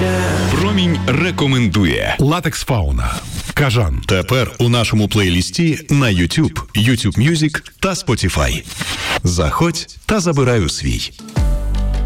Промінь рекомендує Латекс Фауна. Кажан. Тепер у нашому плейлісті на YouTube, YouTube Music та Spotify. Заходь та забирай у свій.